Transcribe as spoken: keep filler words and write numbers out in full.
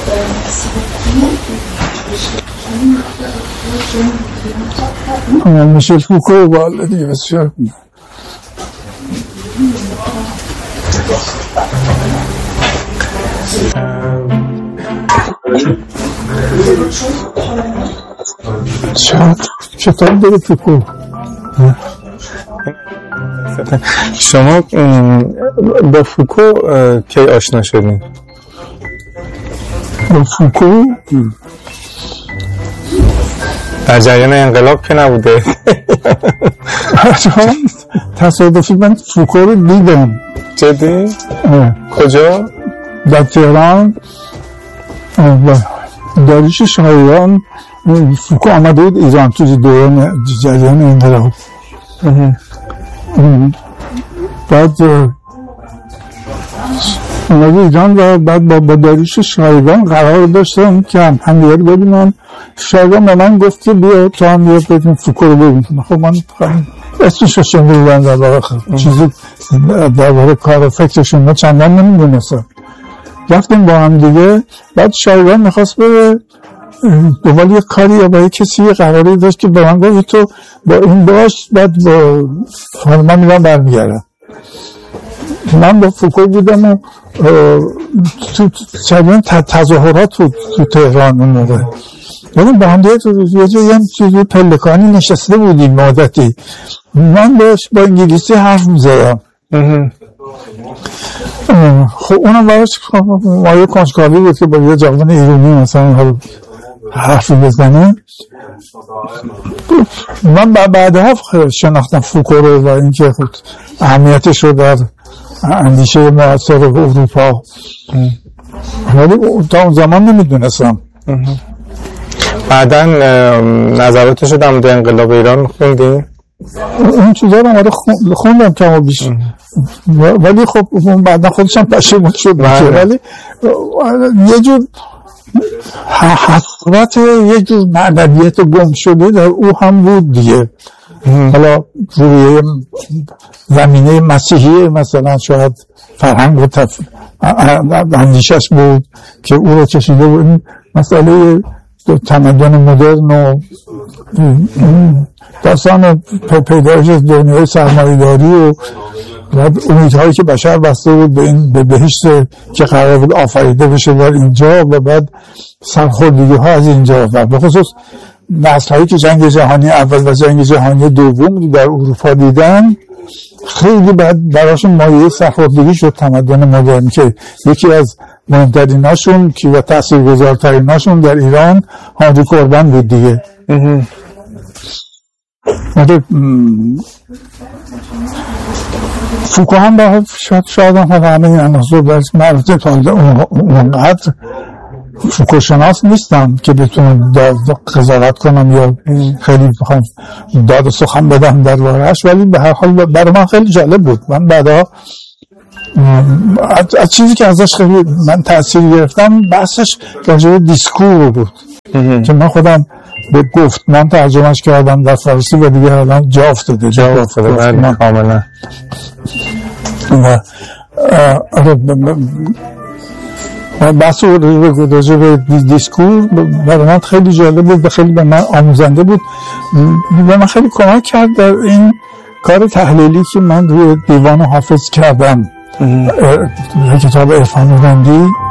میشل فوکو بالا دیگه بسیار چند کتاب داره فوکو. شما با فوکو کی آشنا شدین؟ با فوکو در جریان انقلاب که نبوده؟ تصادفی من فوکو رو دیدم. جدی؟ کجا؟ در تهران داریوش شایگان فوکو آمده بود ایران تو دوران جریان انقلاب. بعد اومده ایران و بعد با, با داریوش شایگان قرار داشتم که هم هم دیگر ببینم. شایگان به من گفت که بیا تو هم بیا ببین فوکو رو ببین. خب من اسمش رو شنده بودن در واقع چیزی در واقع کار فکرشون ما چندان نمیدونستم. رفتیم با هم دیگه. بعد شایگان میخواست بره دوباره یک کاری یا با یک کسی قراری داشت که به من گفت تو با این باش. بعد با من میرم برمیگردم. من با فوکو بودم و تو چندین تظاهرات تو, تو تهران اون موقع یعنی با هم دیگه یه جایی هم چیزی پلکانی نشسته بودیم مدتی. من باش با انگلیسی حرف میزدم. خب اونم باش مایه کنجکاوی بود که با یه جوان ایرانی مثلا حرفی بزنه. من بعدها شناختم فوکو رو و اینکه اهمیتش رو در اندیشه معاصر اروپا، ولی تا اون زمان نمیدونستم. بعداً نظراتش رو در مورد انقلاب ایران خوندی؟ اون چیزا رو آره خوندم کم و بیش، ولی خب اون بعدا خودشم پشیمون شد. ولی یه جور حسرت یه جور معنویت گم شده در او هم بود دیگه. حالا روی زمینه مسیحی مثلا شاید فرهنگ و تف... اندیشش بود که او رو چشیده بود. این مسئله تمدن مدرن و داستان پیدایش دنیای سرمایه‌داری و امیدهایی که بشر بسته بود به این به بهشت که قرار بود آفریده بشه در اینجا و بعد سرخوردگی ها از اینجا و به خصوص نسل هایی که جنگ جهانی اول و جنگ جهانی دوم در اروپا دیدن خیلی بعد براشون مایه سرخوردگی شد تمدن مدرن که یکی از مهمتریناشون که و تاثیرگذارتریناشون در ایران هانری کوربن بود دیگه. فوکو هم با شاید شاید هم همه این عناصر در معرفت تازه اونقدر فوکو شناس نیستم که بتونم قضاوت کنم یا خیلی بخوام داد و سخن بدم در بارش، ولی به هر حال برای من خیلی جالب بود. من بعدا از چیزی که ازش خیلی من تأثیر گرفتم بحثش راجع به دیسکور بود که من خودم به گفتمان ترجمهش کردم در فارسی و دیگه الان جا افتاده جا افتاده من کاملا و بحث راجع به دیسکور برای من خیلی جالب بود و خیلی به من آموزنده بود. به من خیلی کمک کرد در این کار تحلیلی که من روی دیوان حافظ کردم، کتاب عرفان رندی